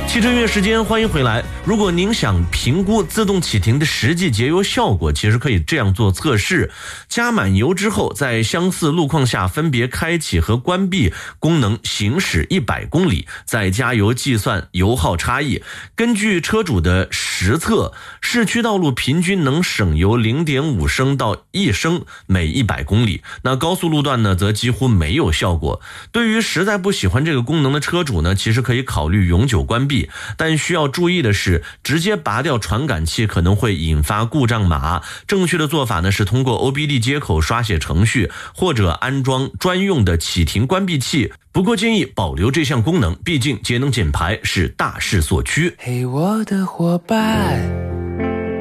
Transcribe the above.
汽车音乐时间，欢迎回来。如果您想评估自动启停的实际节油效果，其实可以这样做测试：加满油之后，在相似路况下分别开启和关闭功能行驶100公里，再加油计算油耗差异。根据车主的实测，市区道路平均能省油0.5升到1升每100公里，那高速路段呢则几乎没有效果。对于实在不喜欢这个功能的车主呢，其实可以考虑永久关闭，但需要注意的是，直接拔掉传感器可能会引发故障码。正确的做法呢是通过 OBD 接口刷写程序，或者安装专用的启停关闭器。不过建议保留这项功能，毕竟节能减排是大势所趋。 嘿，我的伙伴，